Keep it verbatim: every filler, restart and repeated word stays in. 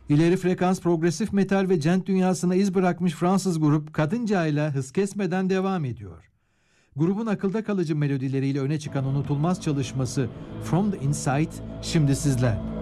İleri frekans progresif metal ve gent dünyasına iz bırakmış Fransız grup Kadınca ile hız kesmeden devam ediyor. Grubun akılda kalıcı melodileriyle öne çıkan unutulmaz çalışması From the Inside şimdi sizler.